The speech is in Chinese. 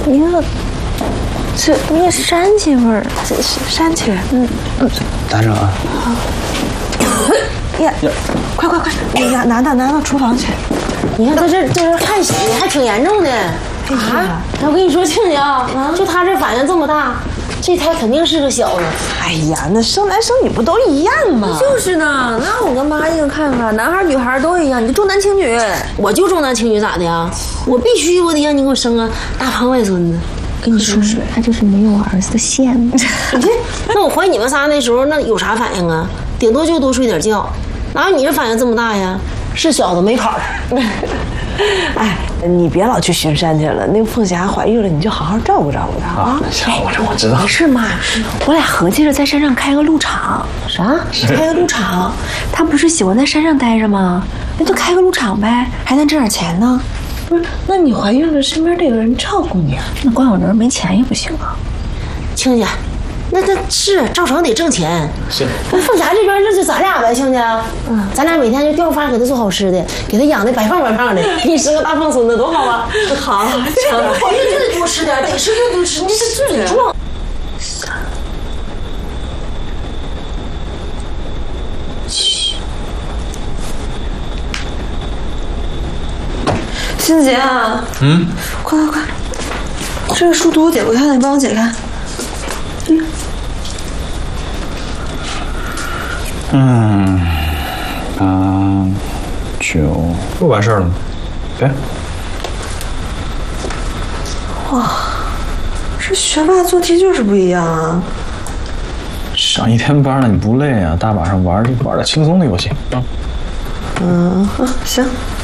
一个，这一个膻气味儿，这是膻气。 打扰啊。 呀，快，你拿到厨房去。 你看他这汗血还挺严重的啊！我跟你说，亲家就他这反应这么大，这胎肯定是个小的。 哎呀，那生男生女不都一样吗？ 就是呢，那我跟妈一个看法，男孩女孩都一样，你就重男轻女。 我就重男轻女咋的呀？我必须我得让你给我生个大胖外孙子。 跟你说，他就是没有儿子的羡慕。 你看，那我怀你们仨那时候那有啥反应啊？顶多就多睡点觉，哪有你这反应这么大呀？是小子没跑。 哎，你别老去巡山去了。那个凤霞怀孕了，你就好好照顾照顾她啊。 我知道。 没事妈，我俩合计着在山上开个鹿场。 啥？ 开个鹿场？他不是喜欢在山上待着吗？那就开个鹿场呗，还能挣点钱呢。不是，那你怀孕了，身边得有人照顾你啊。那光有人没钱也不行啊。 亲家，那是赵成得挣钱。 是。 那凤霞这边那就咱俩呗，亲家。咱俩每天就调发给他做好吃的，给他养的白胖的，给你生个大胖孙子多好啊！好，成。怀孕就得多吃点，得吃就多吃，你这自己壮。 欣姐，快，这个书图我解不开，你帮我解开。 8、9，不完事儿了吗？别。 哇，这学霸做题就是不一样啊！ 上一天班了，你不累啊？大晚上玩点轻松的游戏啊。 行。